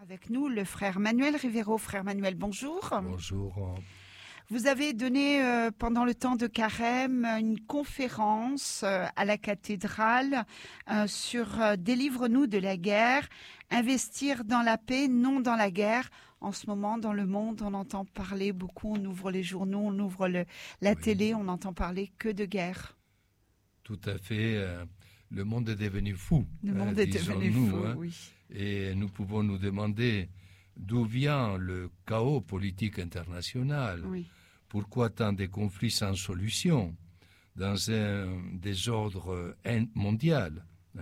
Avec nous, le frère Manuel Rivero. Frère Manuel, bonjour. Bonjour. Vous avez donné pendant le temps de Carême une conférence à la cathédrale sur Délivre-nous de la guerre, investir dans la paix, non dans la guerre. En ce moment, dans le monde, on entend parler beaucoup, on ouvre les journaux, on ouvre la télé, on n'entend parler que de guerre. Tout à fait. Le monde est devenu fou. Le monde est devenu fou, oui. Et nous pouvons nous demander d'où vient le chaos politique international. Oui. Pourquoi tant de conflits sans solution dans un désordre mondial,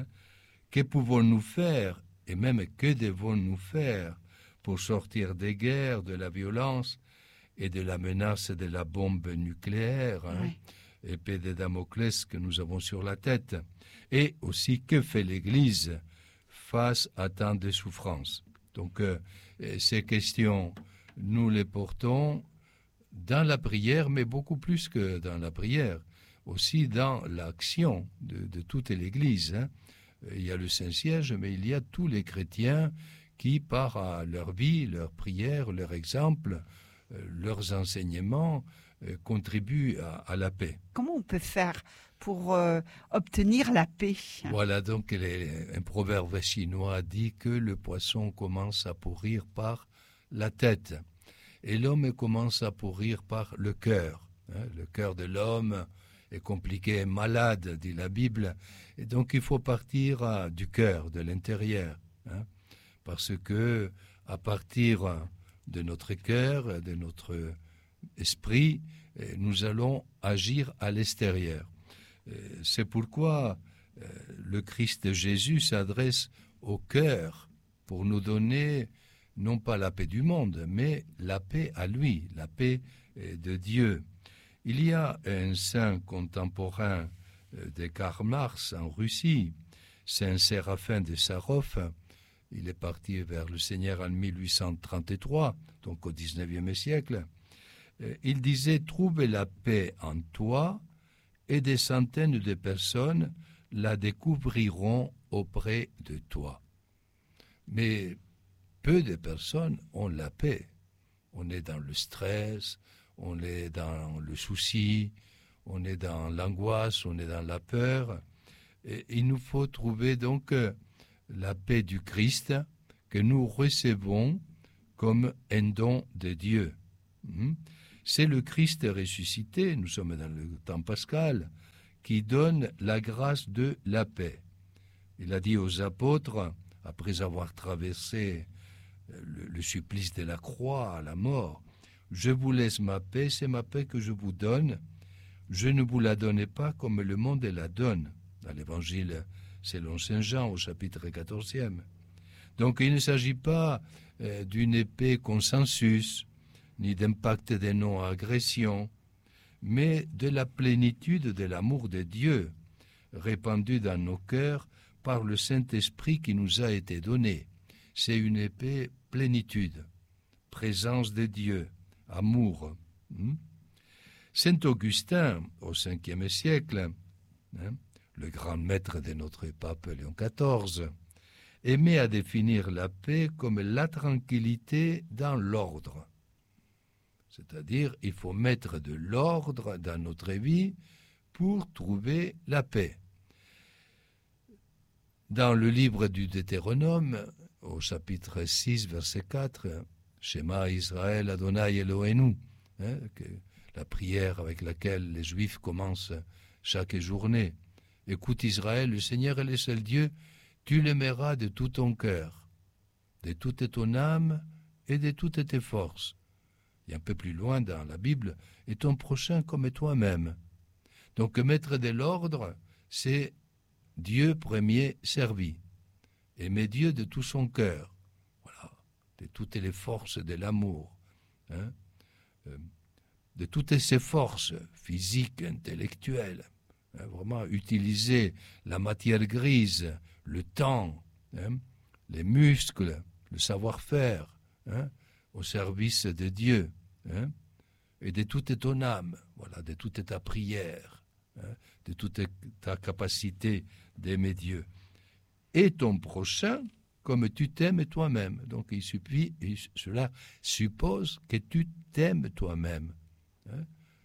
Que pouvons-nous faire et même que devons-nous faire pour sortir des guerres, de la violence et de la menace de la bombe nucléaire, Oui. épée de Damoclès que nous avons sur la tête? Et aussi, que fait l'Église face à tant de souffrances? Donc, ces questions, nous les portons dans la prière, mais beaucoup plus que dans la prière, aussi dans l'action de toute l'Église. Il y a le Saint-Siège, mais il y a tous les chrétiens qui, par leur vie, leur prière, leur exemple, leurs enseignements, contribuent à la paix. Comment on peut faire pour obtenir la paix? Voilà, donc un proverbe chinois dit que le poisson commence à pourrir par la tête et l'homme commence à pourrir par le cœur. Le cœur de l'homme est compliqué et malade, dit la Bible, et donc il faut partir du cœur, de l'intérieur, parce que à partir de notre cœur, de notre esprit, nous allons agir à l'extérieur. C'est pourquoi le Christ Jésus s'adresse au cœur pour nous donner non pas la paix du monde, mais la paix à lui, la paix de Dieu. Il y a un saint contemporain de Karl Marx en Russie, Saint Séraphin de Sarov. Il est parti vers le Seigneur en 1833, donc au XIXe siècle. Il disait « Trouve la paix en toi et des centaines de personnes la découvriront auprès de toi. » Mais peu de personnes ont la paix. On est dans le stress, on est dans le souci, on est dans l'angoisse, on est dans la peur. Et il nous faut trouver donc la paix du Christ que nous recevons comme un don de Dieu. C'est le Christ ressuscité, nous sommes dans le temps pascal, qui donne la grâce de la paix. Il a dit aux apôtres, après avoir traversé le supplice de la croix, la mort, « Je vous laisse ma paix, c'est ma paix que je vous donne. Je ne vous la donne pas comme le monde la donne. » Dans l'Évangile selon Saint Jean, au chapitre 14e. Donc il ne s'agit pas d'une épée consensus, ni d'impact des non-agressions, mais de la plénitude de l'amour de Dieu, répandu dans nos cœurs par le Saint-Esprit qui nous a été donné. C'est une épée plénitude, présence de Dieu, amour. Saint Augustin, au 5e siècle, le grand maître de notre pape Léon XIV, aimait à définir la paix comme la tranquillité dans l'ordre. C'est-à-dire, il faut mettre de l'ordre dans notre vie pour trouver la paix. Dans le livre du Deutéronome, au chapitre 6, verset 4, « Shema Israël Adonai Elohenu », la prière avec laquelle les Juifs commencent chaque journée. « Écoute Israël, le Seigneur est le seul Dieu, tu l'aimeras de tout ton cœur, de toute ton âme et de toutes tes forces. » Et un peu plus loin dans la Bible, « et ton prochain comme toi-même ». Donc mettre de l'ordre, c'est Dieu premier servi. Aimer Dieu de tout son cœur, voilà, de toutes les forces de l'amour, de toutes ses forces physiques, intellectuelles. Vraiment utiliser la matière grise, le temps, les muscles, le savoir-faire, au service de Dieu, et de toute ton âme, voilà, de toute ta prière, de toute ta capacité d'aimer Dieu. Et ton prochain comme tu t'aimes toi-même. Donc cela suppose que tu t'aimes toi-même. Hein?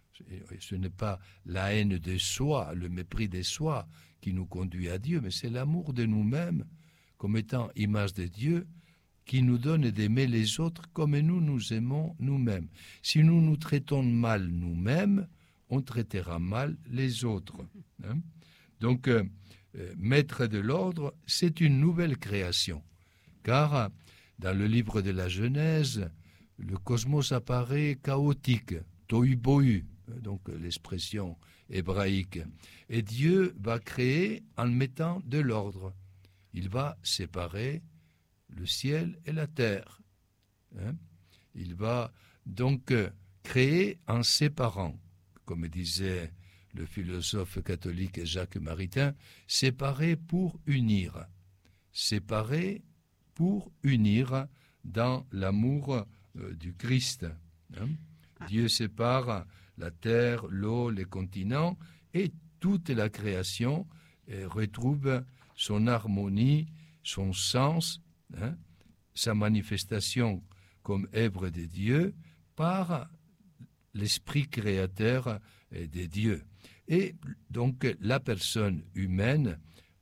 Ce n'est pas la haine de soi, le mépris de soi qui nous conduit à Dieu, mais c'est l'amour de nous-mêmes comme étant image de Dieu qui nous donne d'aimer les autres comme nous aimons nous-mêmes. Si nous nous traitons mal nous-mêmes, on traitera mal les autres. Hein? Donc, mettre de l'ordre, c'est une nouvelle création. Car dans le livre de la Genèse, le cosmos apparaît chaotique, tohu-bohu, donc l'expression hébraïque. Et Dieu va créer en mettant de l'ordre. Il va séparer le ciel et la terre. Hein? Il va donc créer en séparant, comme disait le philosophe catholique Jacques Maritain, séparer pour unir. Séparer pour unir dans l'amour du Christ. Hein? Dieu sépare la terre, l'eau, les continents, et toute la création retrouve son harmonie, son sens, hein, sa manifestation comme œuvre de Dieu par l'esprit créateur de Dieu. Et donc la personne humaine,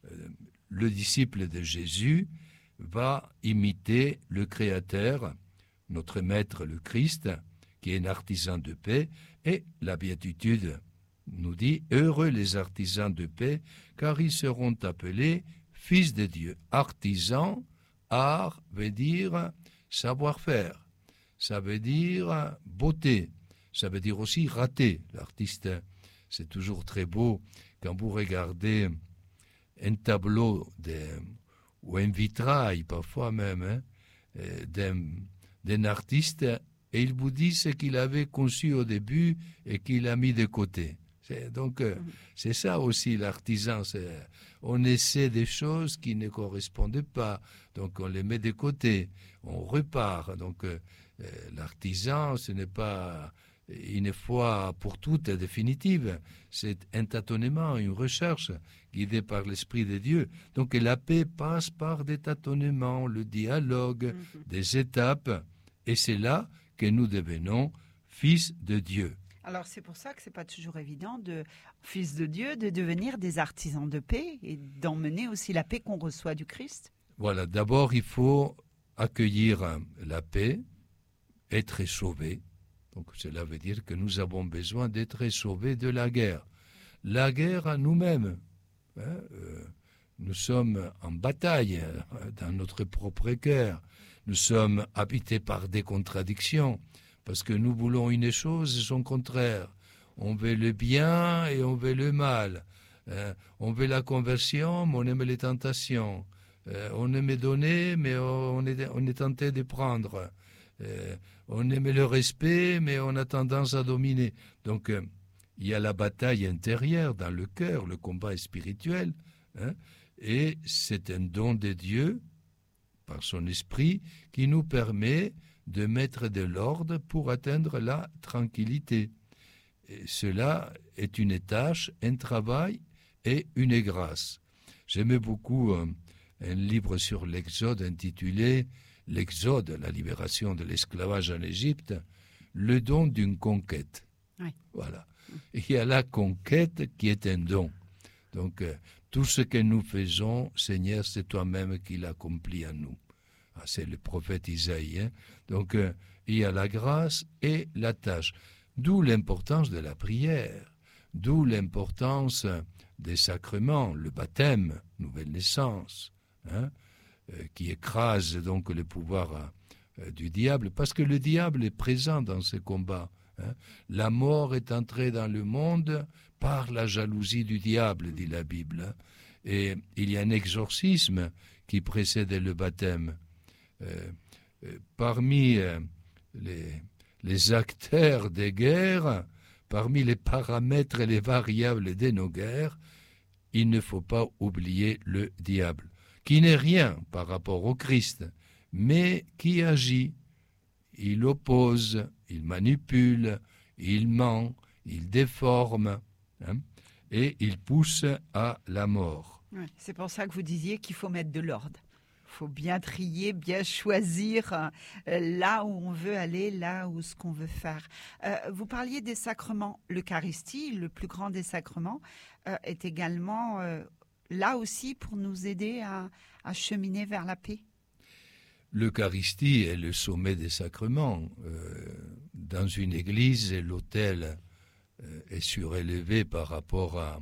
le disciple de Jésus, va imiter le Créateur, notre Maître le Christ, qui est un artisan de paix, et la béatitude nous dit « Heureux les artisans de paix, car ils seront appelés fils de Dieu. » Artisan, art veut dire savoir-faire, ça veut dire beauté, ça veut dire aussi raté. L'artiste, c'est toujours très beau quand vous regardez un tableau ou un vitrail, parfois même, hein, d'un artiste, et il vous dit ce qu'il avait conçu au début et qu'il a mis de côté. Donc, c'est ça aussi l'artisan. On essaie des choses qui ne correspondent pas, donc on les met de côté, on repart. Donc, l'artisan, ce n'est pas une fois pour toutes définitive, c'est un tâtonnement, une recherche guidée par l'Esprit de Dieu. Donc, la paix passe par des tâtonnements, le dialogue, des étapes, et c'est là que nous devenons fils de Dieu. Alors c'est pour ça que c'est pas toujours évident fils de Dieu, de devenir des artisans de paix et d'emmener aussi la paix qu'on reçoit du Christ. Voilà, d'abord il faut accueillir la paix, être sauvé. Donc cela veut dire que nous avons besoin d'être sauvés de la guerre. La guerre à nous-mêmes. Hein, nous sommes en bataille dans notre propre cœur. Nous sommes habités par des contradictions. Parce que nous voulons une chose et son contraire. On veut le bien et on veut le mal. On veut la conversion, mais on aime les tentations. On aime donner, mais on est tenté de prendre. On aime le respect, mais on a tendance à dominer. Donc, il y a la bataille intérieure dans le cœur, le combat est spirituel. Hein, et c'est un don de Dieu, par son esprit, qui nous permet de mettre de l'ordre pour atteindre la tranquillité. Et cela est une tâche, un travail et une grâce. J'aimais beaucoup un livre sur l'Exode intitulé « L'Exode, la libération de l'esclavage en Égypte, le don d'une conquête ». Oui. Voilà. Il y a la conquête qui est un don. Donc, tout ce que nous faisons, Seigneur, c'est toi-même qui l'accomplis en nous. Ah, c'est le prophète Isaïe. Hein? Donc, il y a la grâce et la tâche. D'où l'importance de la prière, d'où l'importance des sacrements, le baptême, nouvelle naissance, hein? Qui écrase donc le pouvoir du diable, parce que le diable est présent dans ce combat. Hein? La mort est entrée dans le monde par la jalousie du diable, dit la Bible. Hein? Et il y a un exorcisme qui précède le baptême. Parmi les acteurs des guerres, parmi les paramètres et les variables de nos guerres, il ne faut pas oublier le diable, qui n'est rien par rapport au Christ, mais qui agit. Il oppose, il manipule, il ment, il déforme, hein, et il pousse à la mort. Ouais, c'est pour ça que vous disiez qu'il faut mettre de l'ordre. faut bien trier, bien choisir là où on veut aller, là où ce qu'on veut faire. Vous parliez des sacrements. L'Eucharistie, le plus grand des sacrements, est également là aussi pour nous aider à cheminer vers la paix. L'Eucharistie est le sommet des sacrements. Dans une église, l'autel est surélevé par rapport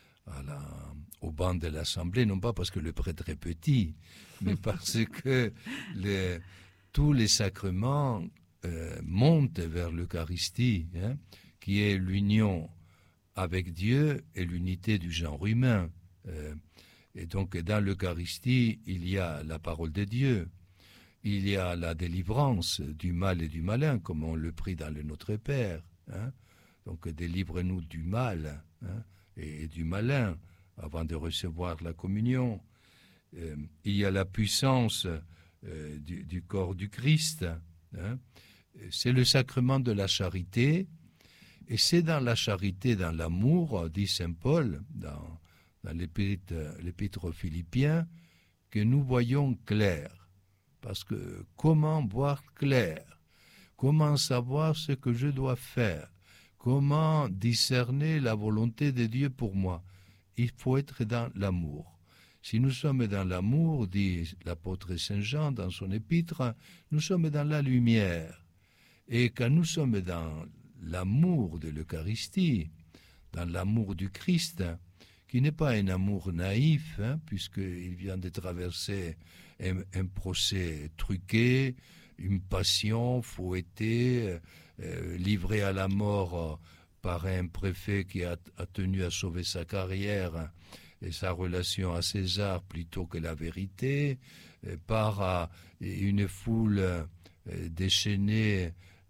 au banc de l'Assemblée, non pas parce que le prêtre est petit, mais parce que tous les sacrements montent vers l'Eucharistie, qui est l'union avec Dieu et l'unité du genre humain. Et donc, dans l'Eucharistie, il y a la parole de Dieu, il y a la délivrance du mal et du malin, comme on le prie dans le Notre Père. Donc, délivre-nous du mal et du malin avant de recevoir la communion. Il y a la puissance du corps du Christ. C'est le sacrement de la charité, et c'est dans la charité, dans l'amour, dit saint Paul, dans l'épître aux Philippiens, que nous voyons clair. Parce que comment voir clair? Comment savoir ce que je dois faire? Comment discerner la volonté de Dieu pour moi? Il faut être dans l'amour. Si nous sommes dans l'amour, dit l'apôtre Saint Jean dans son épître, nous sommes dans la lumière. Et quand nous sommes dans l'amour de l'Eucharistie, dans l'amour du Christ, qui n'est pas un amour naïf, puisqu'il vient de traverser un procès truqué, une passion fouettée, livrée à la mort par un préfet qui a tenu à sauver sa carrière et sa relation à César plutôt que la vérité, par une foule déchaînée,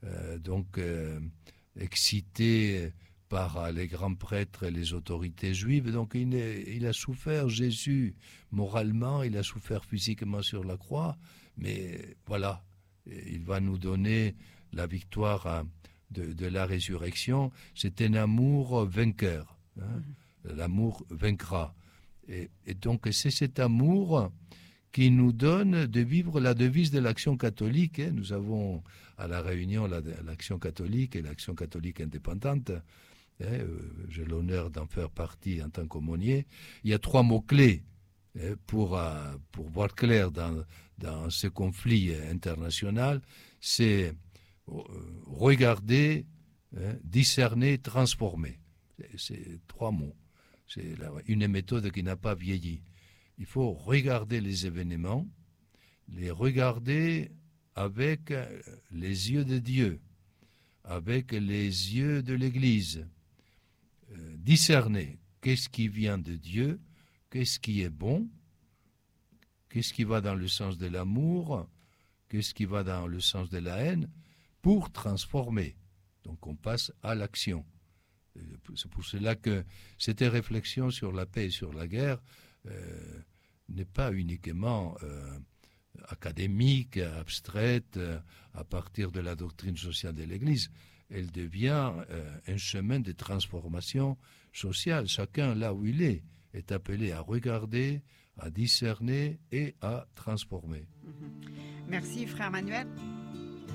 excitée par les grands prêtres et les autorités juives. Donc il a souffert, Jésus, moralement, il a souffert physiquement sur la croix, mais voilà, il va nous donner la victoire de la résurrection. C'est un amour vainqueur. L'amour vaincra. Et donc c'est cet amour qui nous donne de vivre la devise de l'Action catholique. Nous avons à la Réunion l'Action catholique et l'Action catholique indépendante. J'ai l'honneur d'en faire partie en tant qu'aumônier. Il y a 3 mots-clés pour voir clair dans ce conflit international. C'est regarder, discerner, transformer. C'est 3 mots. C'est une méthode qui n'a pas vieilli. Il faut regarder les événements, les regarder avec les yeux de Dieu, avec les yeux de l'Église. Discerner qu'est-ce qui vient de Dieu, qu'est-ce qui est bon, qu'est-ce qui va dans le sens de l'amour, qu'est-ce qui va dans le sens de la haine, pour transformer. Donc on passe à l'action. C'est pour cela que cette réflexion sur la paix et sur la guerre n'est pas uniquement académique, abstraite, à partir de la doctrine sociale de l'Église. Elle devient un chemin de transformation sociale. Chacun, là où il est appelé à regarder, à discerner et à transformer. Merci, frère Manuel.